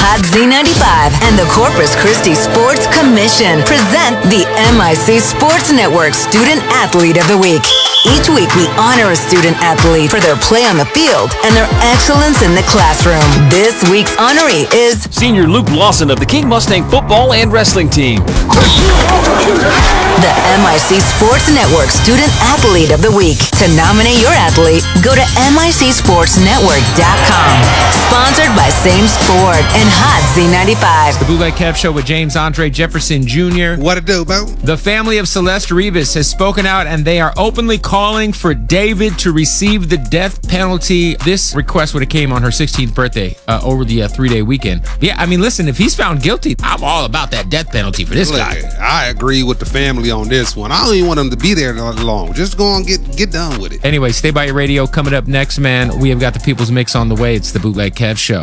Hot Z95 and the Corpus Christi Sports Commission present the MIC Sports Network Student Athlete of the Week. Each week, we honor a student athlete for their play on the field and their excellence in the classroom. This week's honoree is Senior Luke Lawson of the King Mustang football and wrestling team. the MIC Sports Network Student Athlete of the Week. To nominate your athlete, go to MICSportsNetwork.com. Sponsored by Same Sport and Hot Z95. The Bootleg Kev Show with James Andre Jefferson Jr. What it do, Bo? The family of Celeste Rivas has spoken out, and they are openly calling for David to receive the death penalty. This request would have came on her 16th birthday over the 3-day weekend. Yeah, I mean, listen, if he's found guilty, I'm all about that death penalty for this guy. I agree with the family on this one. I don't even want them to be there that long. Just go and get done with it. Anyway, stay by your radio. Coming up next, man, we have got the People's Mix on the way. It's the Bootleg Kev Show.